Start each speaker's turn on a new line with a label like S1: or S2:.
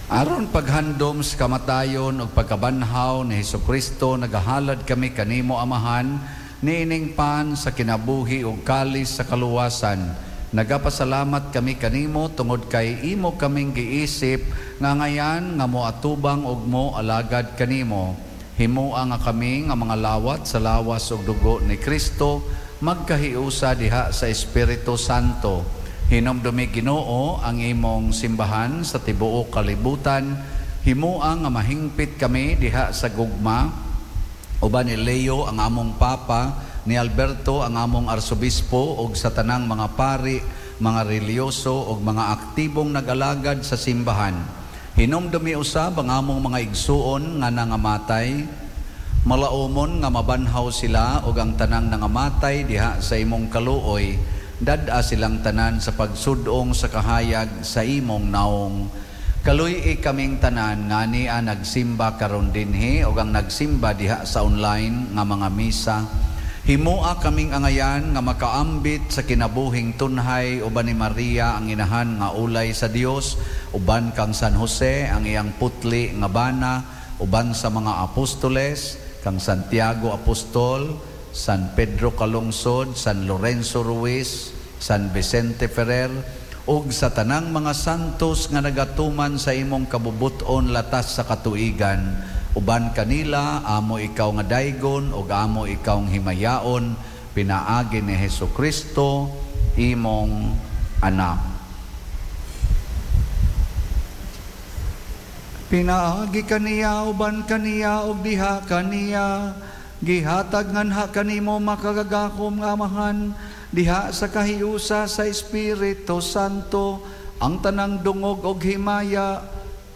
S1: Aron paghandom sa kamatayon ug pagkabanhaw ni Hesukristo, nagahalad kami kanimo Amahan, niining pan sa kinabuhi ug kalis sa kaluwasan. Nagapasalamat kami kanimo tungod kay imo kaming giisip nga ngayan nga moatubang ug mo alagad kanimo. Himua nga kami nga mga lawat sa lawas ug dugo ni Kristo magkahiusa diha sa Espiritu Santo. Hinumdumi Ginoo ang imong simbahan sa tibuok kalibutan. Himua nga mahingpit kami diha sa gugma, uban ni Leo ang among Papa, ni Alberto ang among Arsobispo, ug sa tanang mga pari, mga reliyoso ug mga aktibong nag-alagad sa simbahan. Hinumdumi usab ang among mga igsuon nga nangamatay. Malaumon nga mabanhaw sila ug ang tanang nangamatay diha sa imong kaluoy. Dad-a silang tanan sa pagsudong sa kahayag sa imong naong. Kaluy kaming tanan nga niya nagsimba karon dinhi o ang nagsimba diha sa online nga mga misa. Himua kaming angayan nga makaambit sa kinabuhing tunhay uban ni Maria ang inahan nga ulay sa Dios, uban kang San Jose ang iyang putli nga bana, uban sa mga apostoles, kang Santiago Apostol, San Pedro Calungsod, San Lorenzo Ruiz, San Vicente Ferrer, ug sa tanang mga santos nga nagatuman sa imong kabubuton latas sa katuigan. Uban kanila, amo ikaw nga daygon, ug amo ikaw nga himayaon, pinaagi ni Hesukristo, imong anak. Pinaagi kaniya, uban kaniya, ug diha kaniya, gihatag nganha kanimo makagagakom nga Amahan, diha sa kahiusa sa Espiritu Santo, ang tanang dungog og himaya